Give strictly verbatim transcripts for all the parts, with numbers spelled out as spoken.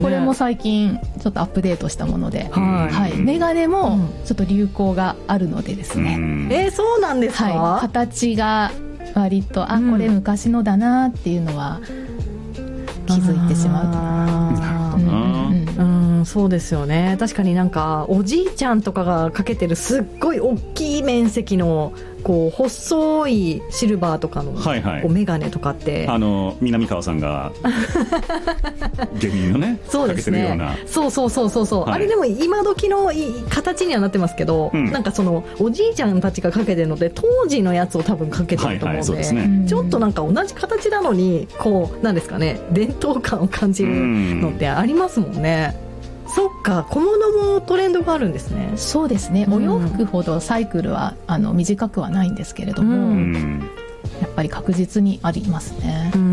これも最近ちょっとアップデートしたもので、 はいはい、メガネもちょっと流行があるのでですね、 うん、えー、そうなんですか、 はい、形が割とあ、これ昔のだなっていうのは気づいてしまうかな。うんうんうん、そうですよね。確かになんかおじいちゃんとかがかけてるすっごい大きい面積のこう細いシルバーとかの、はいはい、こうメガネとかってあの南川さんがゲミのねそうですね、かけてるような、そうそうそうそうそう、はい、あれでも今時の形にはなってますけど、うん、なんかそのおじいちゃんたちがかけてるので当時のやつを多分かけてると思うので、はいはい、ね、ちょっとなんか同じ形なのにこうなんですかね、伝統感を感じるのってありますもんね。そっか、小物もトレンドがあるんですね。 そうですね、お洋服ほどサイクルはあの短くはないんですけれども、うん、やっぱり確実にありますね。うん、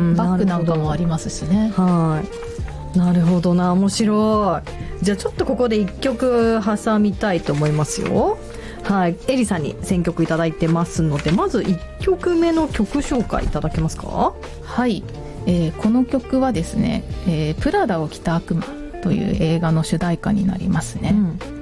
バッグなんかもありますしね。 はい、なるほどな、面白い。じゃあちょっとここでいっきょく挟みたいと思いますよ。はい、エリさんに選曲いただいてますので、まずいっきょくめの曲紹介いただけますか。 はい、えー、この曲はですね、えー、プラダを着た悪魔という映画の主題歌になりますね、うん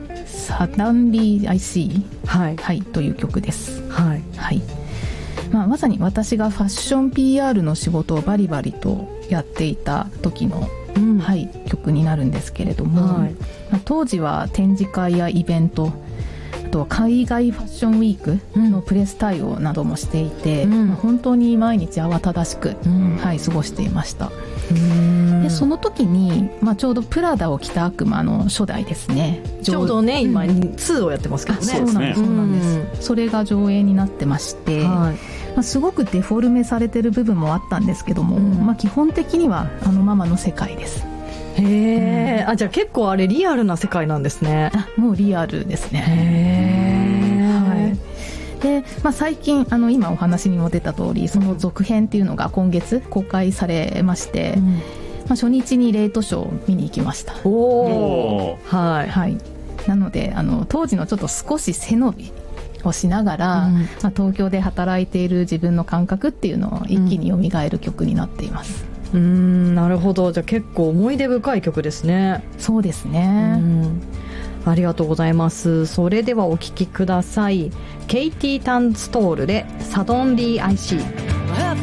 、Suddenly I See、はいはい、という曲です、はいはい、まあ、まさに私がファッション ピーアール の仕事をバリバリとやっていた時の、うん、はい、曲になるんですけれども、はい、まあ、当時は展示会やイベント、あとは海外ファッションウィークのプレス対応などもしていて、うん、まあ、本当に毎日慌ただしく、うん、はい、過ごしていました。でその時に、まあ、ちょうどプラダを着た悪魔の初代ですね、 ちょうどね、今、うん、にをやってますけどね。 そうなんです、そうなんです、うん、それが上映になってまして、はい、まあ、すごくデフォルメされてる部分もあったんですけども、うん、まあ、基本的にはあのままの世界です。 へー、うん、あ、じゃあ結構あれリアルな世界なんですね。 あ、もうリアルですね。へー、はい。で、まあ、最近あの今お話にも出た通り、その続編っていうのが今月公開されまして、うん、まあ、初日にレイトショーを見に行きました。 おー、はい、はい、 なのであの当時のちょっと少し背伸びをしながら、うん、まあ、東京で働いている自分の感覚っていうのを一気に蘇る曲になっています。 うーん、なるほど。じゃあ結構思い出深い曲ですね。 そうですね、うん、 ありがとうございます。それではお聴きください。ケイティ・タンストールでサドンリー・アイ・シー。